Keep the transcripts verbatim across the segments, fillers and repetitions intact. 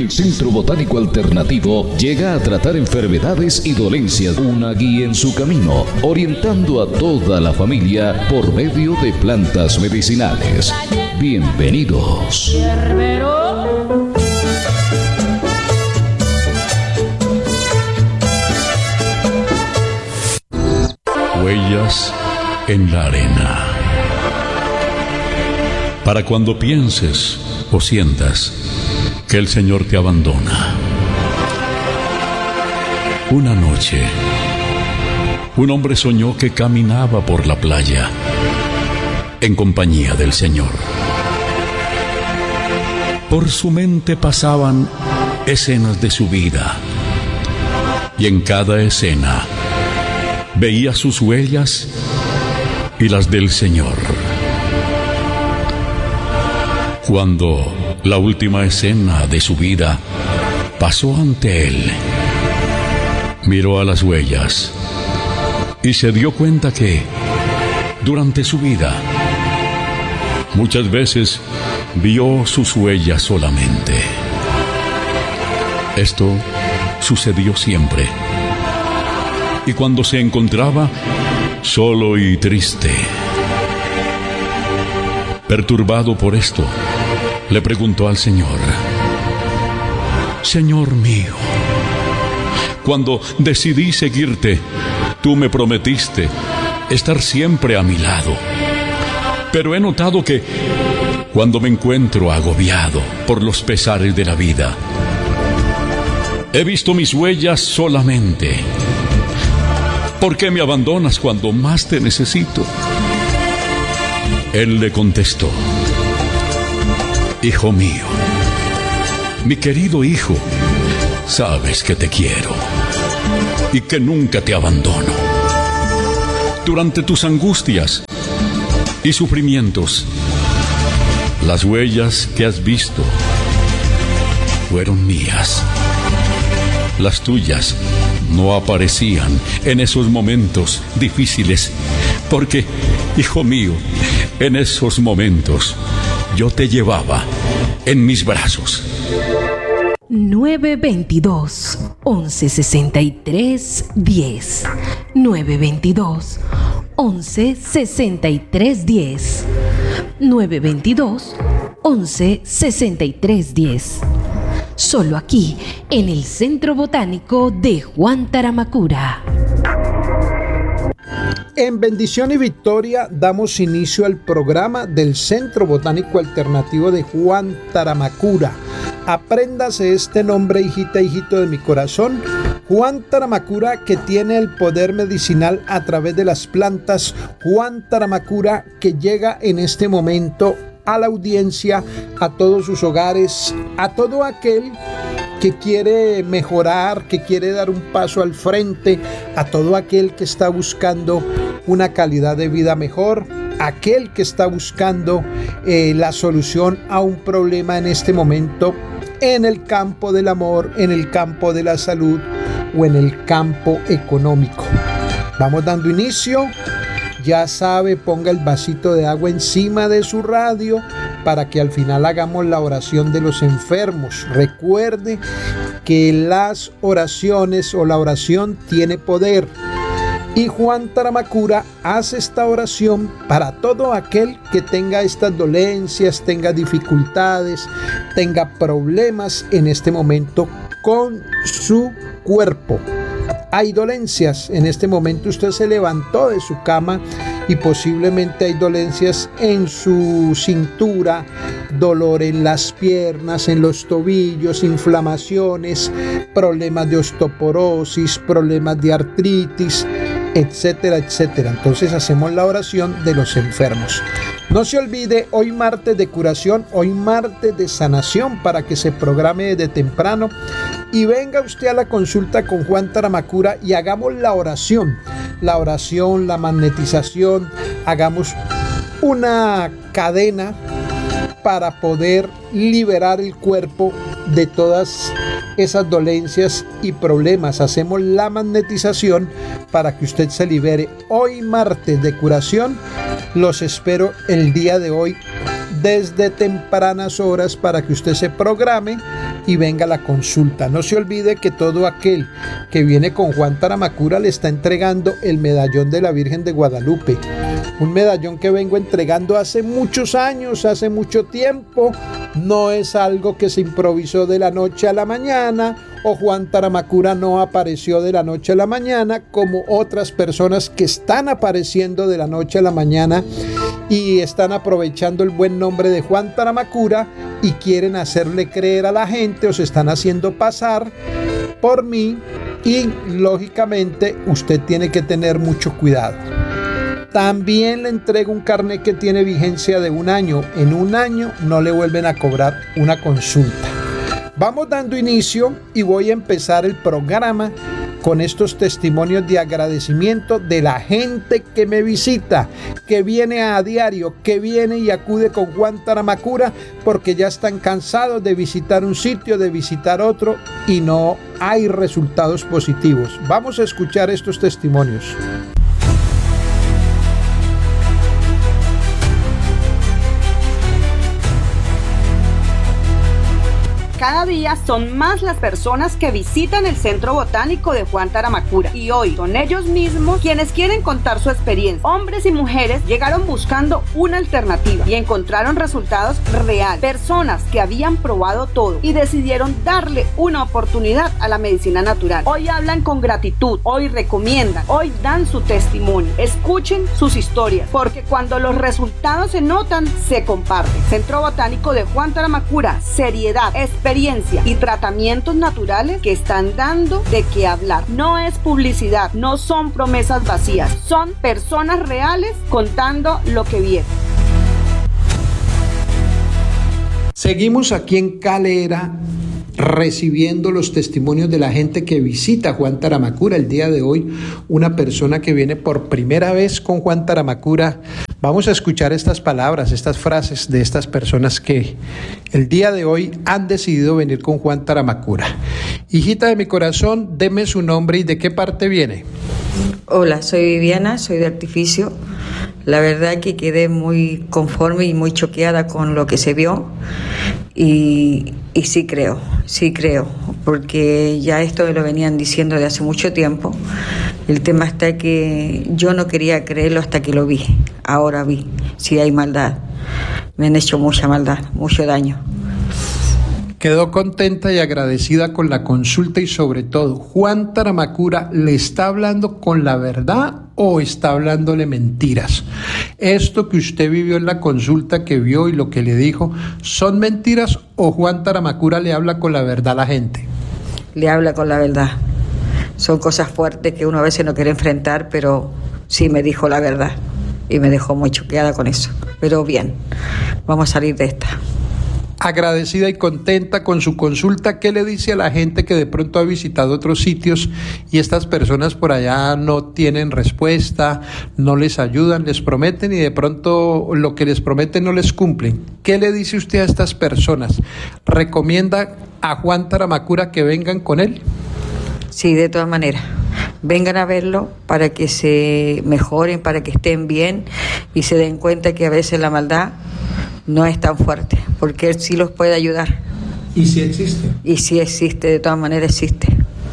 El Centro Botánico Alternativo llega a tratar enfermedades y dolencias, una guía en su camino, orientando a toda la familia por medio de plantas medicinales. Bienvenidos. Huellas en la arena. Para cuando pienses o sientas que el Señor te abandona. Una noche, un hombre soñó que caminaba por la playa en compañía del Señor. Por su mente pasaban escenas de su vida, y en cada escena veía sus huellas y las del Señor. Cuando la última escena de su vida pasó ante él, miró a las huellas y se dio cuenta que durante su vida muchas veces vio sus huellas solamente. Esto sucedió siempre. Y cuando se encontraba solo y triste, perturbado por esto, le preguntó al Señor: Señor mío, cuando decidí seguirte, tú me prometiste estar siempre a mi lado. Pero he notado que cuando me encuentro agobiado por los pesares de la vida, he visto mis huellas solamente. ¿Por qué me abandonas cuando más te necesito? Él le contestó: Hijo mío, mi querido hijo, sabes que te quiero y que nunca te abandono. Durante tus angustias y sufrimientos, las huellas que has visto fueron mías. Las tuyas no aparecían en esos momentos difíciles, porque, hijo mío, en esos momentos yo te llevaba en mis brazos. nueve veintidós, once sesenta y tres, diez. nueve veintidós, once sesenta y tres, diez. nueve veintidós, once sesenta y tres, diez. Solo aquí, en el Centro Botánico de Juan Taramacura. En bendición y victoria damos inicio al programa del Centro Botánico Alternativo de Juan Taramacura. Apréndase este nombre, hijita, hijito de mi corazón. Juan Taramacura, que tiene el poder medicinal a través de las plantas. Juan Taramacura, que llega en este momento a la audiencia, a todos sus hogares, a todo aquel que quiere mejorar, que quiere dar un paso al frente, a todo aquel que está buscando una calidad de vida mejor, aquel que está buscando eh, la solución a un problema en este momento, en el campo del amor, en el campo de la salud o en el campo económico. Vamos dando inicio. Ya sabe, ponga el vasito de agua encima de su radio para que al final hagamos la oración de los enfermos. Recuerde que las oraciones o la oración tiene poder. Y Juan Taramacura hace esta oración para todo aquel que tenga estas dolencias, tenga dificultades, tenga problemas en este momento con su cuerpo. Hay dolencias, en este momento usted se levantó de su cama y posiblemente hay dolencias en su cintura, dolor en las piernas, en los tobillos, inflamaciones, problemas de osteoporosis, problemas de artritis, etcétera, etcétera. Entonces hacemos la oración de los enfermos. No se olvide, hoy martes de curación, hoy martes de sanación, para que se programe desde temprano y venga usted a la consulta con Juan Taramacura y hagamos la oración, la oración, la magnetización, hagamos una cadena para poder liberar el cuerpo de todas esas dolencias y problemas. Hacemos la magnetización para que usted se libere. Hoy martes de curación, los espero el día de hoy desde tempranas horas para que usted se programe y venga a la consulta. No se olvide que todo aquel que viene con Juan Taramacura le está entregando el medallón de la Virgen de Guadalupe. Un medallón que vengo entregando hace muchos años, hace mucho tiempo. No es algo que se improvisó de la noche a la mañana, o Juan Taramacura no apareció de la noche a la mañana como otras personas que están apareciendo de la noche a la mañana y están aprovechando el buen nombre de Juan Taramacura y quieren hacerle creer a la gente o se están haciendo pasar por mí, y lógicamente usted tiene que tener mucho cuidado. También le entrego un carnet que tiene vigencia de un año. En un año no le vuelven a cobrar una consulta. Vamos dando inicio y voy a empezar el programa con estos testimonios de agradecimiento de la gente que me visita, que viene a diario, que viene y acude con Juan Taramacura porque ya están cansados de visitar un sitio, de visitar otro y no hay resultados positivos. Vamos a escuchar estos testimonios. Cada día son más las personas que visitan el Centro Botánico de Juan Taramacura y hoy son ellos mismos quienes quieren contar su experiencia. Hombres y mujeres llegaron buscando una alternativa y encontraron resultados reales. Personas que habían probado todo y decidieron darle una oportunidad a la medicina natural. Hoy hablan con gratitud, hoy recomiendan, hoy dan su testimonio. Escuchen sus historias, porque cuando los resultados se notan, se comparten. Centro Botánico de Juan Taramacura, seriedad, experiencia y tratamientos naturales que están dando de qué hablar. No es publicidad, no son promesas vacías, son personas reales contando lo que vieron. Seguimos aquí en Calera recibiendo los testimonios de la gente que visita Juan Taramacura. El día de hoy, una persona que viene por primera vez con Juan Taramacura. Vamos a escuchar estas palabras, estas frases de estas personas que el día de hoy han decidido venir con Juan Taramacura. Hijita de mi corazón, deme su nombre y de qué parte viene. Hola, soy Viviana, soy de Artificio. La verdad que quedé muy conforme y muy choqueada con lo que se vio y, y sí creo, sí creo, porque ya esto me lo venían diciendo de hace mucho tiempo. El tema está que yo no quería creerlo hasta que lo vi, ahora vi, si hay maldad, me han hecho mucha maldad, mucho daño. Quedó contenta y agradecida con la consulta y sobre todo, ¿Juan Taramacura le está hablando con la verdad o está hablándole mentiras? ¿Esto que usted vivió en la consulta, que vio y lo que le dijo, son mentiras o Juan Taramacura le habla con la verdad a la gente? Le habla con la verdad. Son cosas fuertes que uno a veces no quiere enfrentar, pero sí me dijo la verdad y me dejó muy choqueada con eso. Pero bien, vamos a salir de esta. Agradecida y contenta con su consulta, ¿qué le dice a la gente que de pronto ha visitado otros sitios y estas personas por allá no tienen respuesta, no les ayudan, les prometen y de pronto lo que les prometen no les cumplen? ¿Qué le dice usted a estas personas? ¿Recomienda a Juan Taramacura que vengan con él? Sí, de todas maneras. Vengan a verlo para que se mejoren, para que estén bien y se den cuenta que a veces la maldad no es tan fuerte, porque él sí los puede ayudar. ¿Y si existe? Y sí existe, de todas maneras existe.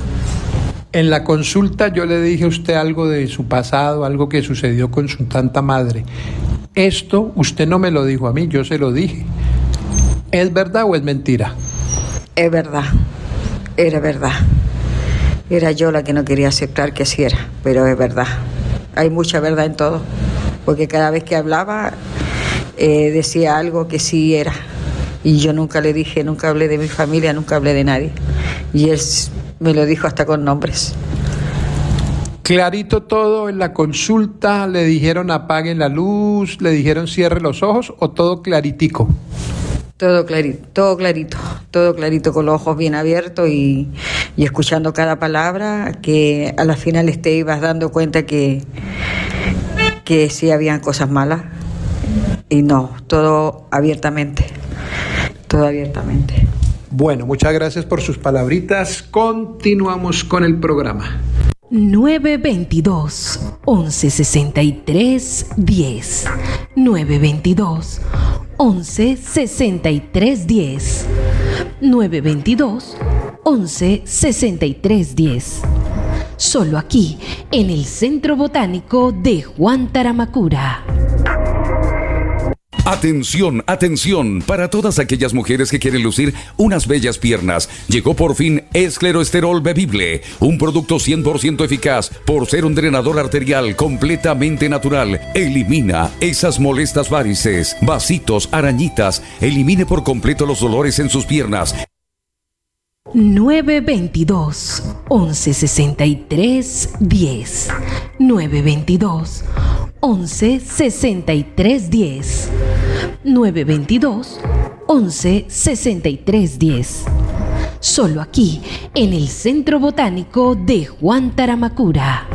En la consulta yo le dije a usted algo de su pasado, algo que sucedió con su tanta madre. Esto usted no me lo dijo a mí, yo se lo dije. ¿Es verdad o es mentira? Es verdad, era verdad. Era yo la que no quería aceptar que así era, pero es verdad. Hay mucha verdad en todo, porque cada vez que hablaba eh, decía algo que sí era. Y yo nunca le dije, nunca hablé de mi familia, nunca hablé de nadie. Y él me lo dijo hasta con nombres. Clarito todo en la consulta, le dijeron apague la luz, le dijeron cierre los ojos o todo claritico. Todo clarito, todo clarito, todo clarito con los ojos bien abiertos y, y escuchando cada palabra, que a la final te ibas dando cuenta que, que sí habían cosas malas y no, todo abiertamente, todo abiertamente. Bueno, muchas gracias por sus palabritas, continuamos con el programa. nueve veintidós, once sesenta y tres, diez. nueve veintidós, once sesenta y tres, diez. nueve dos dos, once, sesenta y tres diez. Solo aquí, en el Centro Botánico de Juan Taramacura. Atención, atención, para todas aquellas mujeres que quieren lucir unas bellas piernas. Llegó por fin Escleroesterol Bebible, un producto cien por ciento eficaz por ser un drenador arterial completamente natural. Elimina esas molestas varices, vasitos, arañitas. Elimine por completo los dolores en sus piernas. nueve dos dos, once, sesenta y tres diez. nueve dos dos, once, sesenta y tres diez. nueve dos dos, once, sesenta y tres diez. Solo aquí, en el Centro Botánico de Juan Taramacura.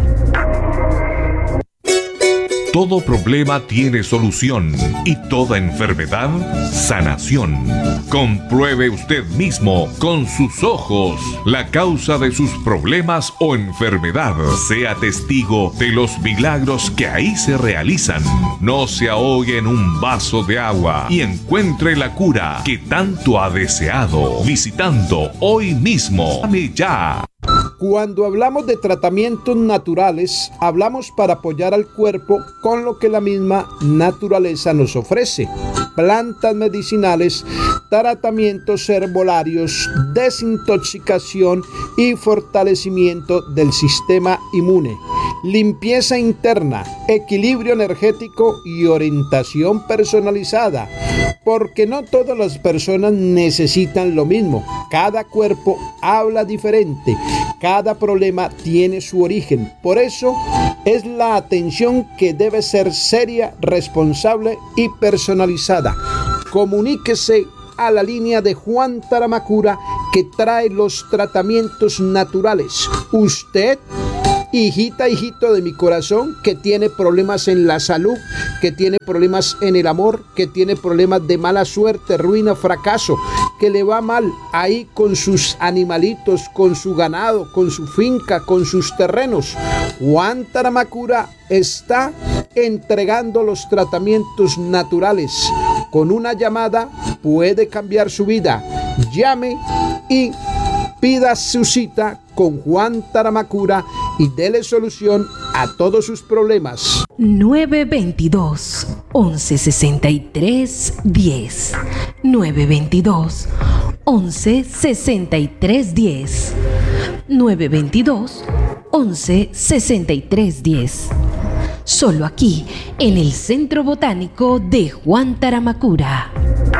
Todo problema tiene solución y toda enfermedad, sanación. Compruebe usted mismo con sus ojos la causa de sus problemas o enfermedad. Sea testigo de los milagros que ahí se realizan. No se ahogue en un vaso de agua y encuentre la cura que tanto ha deseado. Visitando hoy mismo. Llame ya. Cuando hablamos de tratamientos naturales, hablamos para apoyar al cuerpo con lo que la misma naturaleza nos ofrece. Plantas medicinales, tratamientos herbolarios, desintoxicación y fortalecimiento del sistema inmune, limpieza interna, equilibrio energético y orientación personalizada. Porque no todas las personas necesitan lo mismo. Cada cuerpo habla diferente. Cada problema tiene su origen. Por eso es la atención que debe ser seria, responsable y personalizada. Comuníquese a la línea de Juan Taramacura que trae los tratamientos naturales. Usted, hijita, hijito de mi corazón, que tiene problemas en la salud, que tiene problemas en el amor, que tiene problemas de mala suerte, ruina, fracaso, que le va mal ahí con sus animalitos, con su ganado, con su finca, con sus terrenos. Juan Taramacura está entregando los tratamientos naturales. Con una llamada puede cambiar su vida. Llame y pida su cita con Juan Taramacura y dele solución a todos sus problemas. nueve dos dos, once, sesenta y tres diez. nueve dos dos, once, sesenta y tres diez. nueve dos dos, once, sesenta y tres diez. Solo aquí, en el Centro Botánico de Juan Taramacura.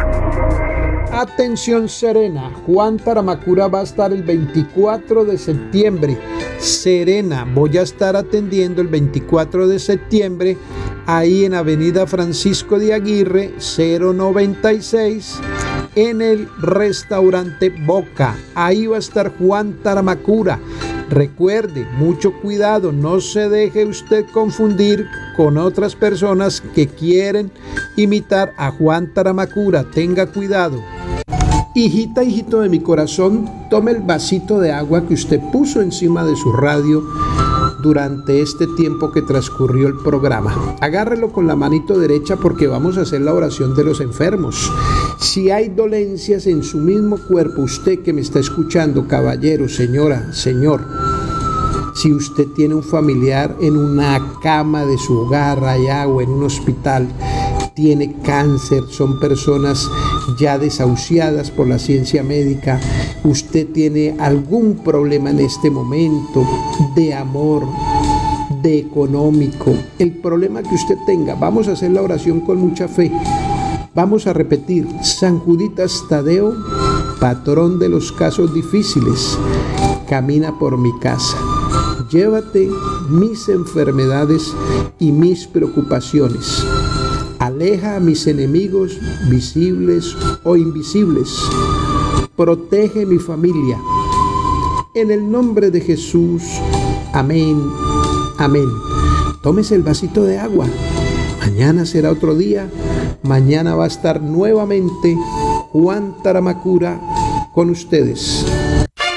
Atención Serena, Juan Taramacura va a estar el veinticuatro de septiembre. Serena, voy a estar atendiendo el veinticuatro de septiembre ahí en Avenida Francisco de Aguirre, cero noventa y seis, en el restaurante Boca. Ahí va a estar Juan Taramacura. Recuerde, mucho cuidado, no se deje usted confundir con otras personas que quieren imitar a Juan Taramacura. Tenga cuidado. Hijita, hijito de mi corazón, tome el vasito de agua que usted puso encima de su radio durante este tiempo que transcurrió el programa. Agárrelo con la manito derecha porque vamos a hacer la oración de los enfermos. Si hay dolencias en su mismo cuerpo, usted que me está escuchando, caballero, señora, señor, si usted tiene un familiar en una cama de su hogar allá o en un hospital, tiene cáncer, son personas ya desahuciadas por la ciencia médica, usted tiene algún problema en este momento de amor, de económico, el problema que usted tenga, vamos a hacer la oración con mucha fe. Vamos a repetir: San Juditas Tadeo, patrón de los casos difíciles, camina por mi casa. Llévate mis enfermedades y mis preocupaciones. Aleja a mis enemigos visibles o invisibles. Protege mi familia. En el nombre de Jesús. Amén. Amén. Tómese el vasito de agua. Mañana será otro día. Mañana va a estar nuevamente Juan Taramacura con ustedes.